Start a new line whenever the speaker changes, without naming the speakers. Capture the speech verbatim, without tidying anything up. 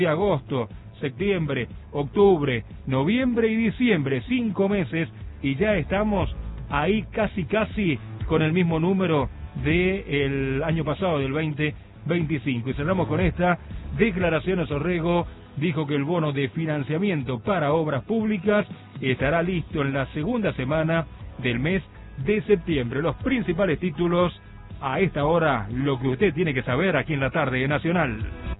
agosto, septiembre, octubre, noviembre y diciembre, cinco meses, y ya estamos ahí casi casi con el mismo número del año pasado, del veinte veinticinco. Y cerramos con esta declaración. Orrego dijo que el bono de financiamiento para obras públicas estará listo en la segunda semana del mes de septiembre. Los principales títulos a esta hora, lo que usted tiene que saber aquí en la tarde Nacional.